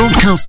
Broadcast.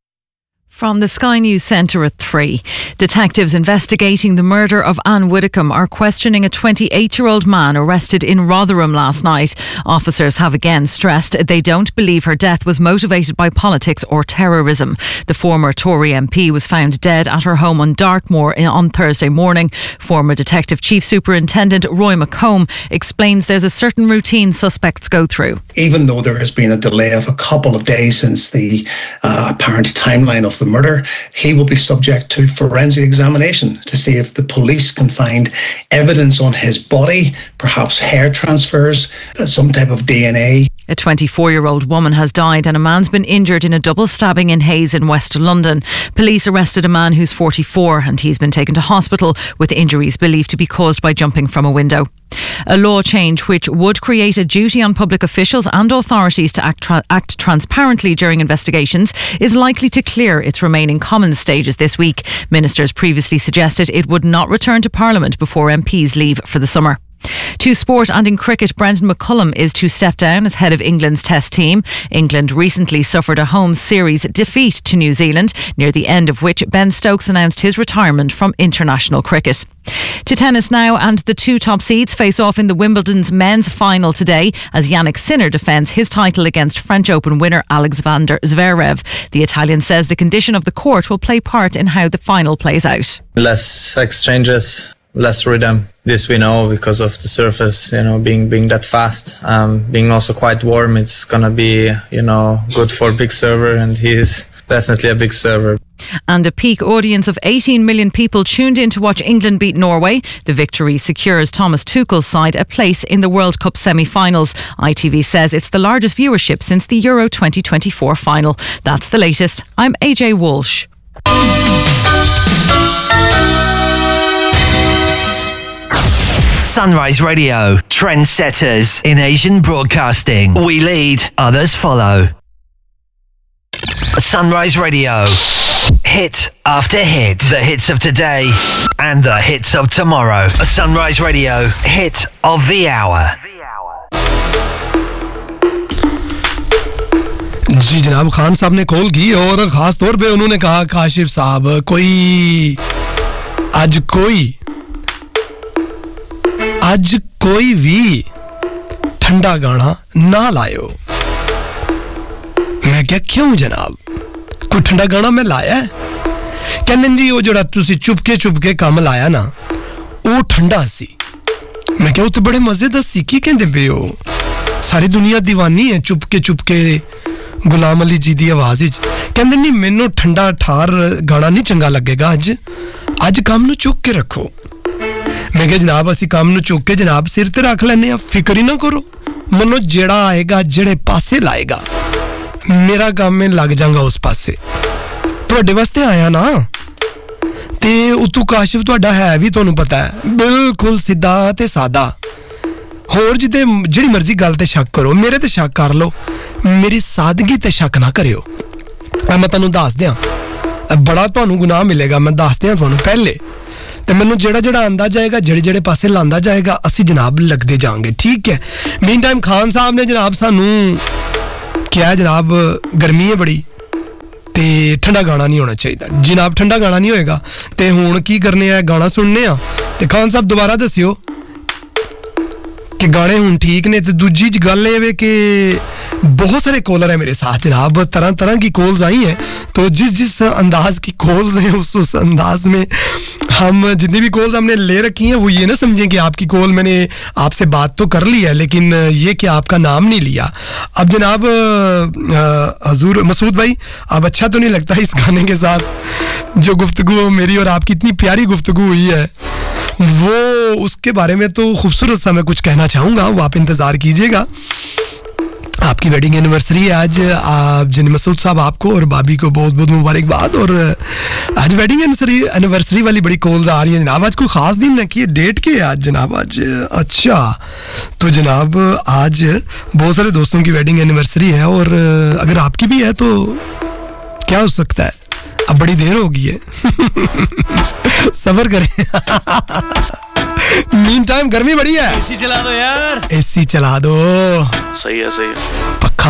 From the Sky News Centre at 3. Detectives investigating the murder of Anne Widdecombe are questioning a 28-year-old man arrested in Rotherham last night. Officers have again stressed they don't believe her death was motivated by politics or terrorism. The former Tory MP was found dead at her home on Dartmoor on Thursday morning. Former Detective Chief Superintendent Roy McComb explains there's a certain routine suspects go through. Even though there has been a delay of a couple of days since the apparent timeline of the murder, he will be subject to forensic examination to see if the police can find evidence on his body, perhaps hair transfers, some type of DNA. A 24-year-old woman has died and a man's been injured in a double stabbing in Hayes in West London. Police arrested a man who's 44 and he's been taken to hospital with injuries believed to be caused by jumping from a window. A law change which would create a duty on public officials and authorities to act transparently during investigations is likely to clear its remaining Commons stages this week. Ministers previously suggested it would not return to Parliament before MPs leave for the summer. To sport and in cricket, Brendan McCullum is to step down as head of England's Test team. England recently suffered a home series defeat to New Zealand, near the end of which Ben Stokes announced his retirement from international cricket. To tennis now, and the two top seeds face off in the Wimbledon's men's final today as Yannick Sinner defends his title against French Open winner Alexander Zverev. The Italian says the condition of the court will play part in how the final plays out. Less exchanges, less rhythm. This we know because of the surface, being that fast, being also quite warm. It's gonna be, good for a big server, and he is definitely a big server. And a peak audience of 18 million people tuned in to watch England beat Norway. The victory secures Thomas Tuchel's side a place in the World Cup semi-finals. ITV says it's the largest viewership since the Euro 2024 final. That's the latest. I'm AJ Walsh. Sunrise Radio, trendsetters in Asian broadcasting. We lead, others follow. Sunrise Radio, hit after hit. The hits of today and the hits of tomorrow. Sunrise Radio, hit of the hour. जी जनाब, खान साहब ने call की और खास तौर पे उन्होंने कहा काशिफ साहब आज कोई भी ठंडा गाना ना लायो। मैं क्या क्यों जनाब, कोई ठंडा गाना मैं लाया है? कहने जी वो जड़ा तुसी चुपके काम लाया ना वो ठंडा सी। मैं क्या वो तो बड़े मजे दा सी की कहंदे पे हो, सारी दुनिया दीवानी है चुपके गुलाम अली जी दी आवाज विच। कहंदे नहीं मैनू ठंडा ठार गाना नहीं चंगा लगेगा, आज काम नू चुक के रखो। मैं क्या जनाब असी काम नू चुक के जनाब सिर ते रख लैने आ, फिक्र ही ना करो। मनो जेड़ा आएगा जेड़े पासे लाएगा मेरा काम में लग जाऊंगा उस पासे। तुहाडे वास्ते आया ना ते उतू काशिफ तुहाडा है भी तुहानू पता है बिल्कुल सीधा ते सादा। होर जिते जिहड़ी मर्जी गल ते शक करो, मेरे ते शक कर लो, मेरी सादगी ते शक ना करियो। मैं तुहानू दस दियां बड़ा तुहानू गुनाह मिलेगा। मैं दस दियां तुहानू पहले ते मैनू जेड़ा आंदा जाएगा जेड़े पासे लांदा जाएगा असी जनाब लगदे जाएंगे, ठीक है। मीन टाइम खान साहब ने जनाब सानू क्या जनाब गर्मी है बड़ी ते ठंडा गाना नहीं होना चाहिए जनाब। ठंडा गाना नहीं होएगा ते हुण की करने आ, गाना सुनने आ ते खान साहब दोबारा दसियो कि गाने हुण ठीक ने। ते दूजी गल ये वे कि बहुत सारे कॉलर है मेरे साथ जनाब, तरह की कॉल्स आई हैं, तो जिस अंदाज की कॉल्स हैं उस अंदाज में हम जितनी भी कॉल्स हमने ले रखी हैं वो ये ना समझें कि आपकी कॉल मैंने आपसे बात तो कर ली है लेकिन ये कि आपका नाम नहीं लिया। अब जनाब हजूर मसूद भाई, अब अच्छा तो नहीं लगता इस गाने के साथ जो गुफ्तगू मेरी और आपकी इतनी प्यारी गुफ्तगू हुई है, वो उसके बारे में तो खूबसूरत सा मैं कुछ कहना चाहूँगा, वो आप इंतज़ार कीजिएगा। आपकी वेडिंग एनिवर्सरी है आज, आप जिन मसूद साहब आपको और भाभी को बहुत बहुत मुबारकबाद। और आज वेडिंग एनिवर्सरी वाली बड़ी कॉल्स आ रही हैं जनाब। आज कोई ख़ास दिन है कि डेट के आज जनाब आज? अच्छा, तो जनाब आज बहुत सारे दोस्तों की वेडिंग एनिवर्सरी है और अगर आपकी भी है तो क्या हो सकता है, अब बड़ी देर हो गई है सब्र करें। मीन टाइम गर्मी बड़ी है, एसी चला दो यार, एसी चला दो। सही है पक्खा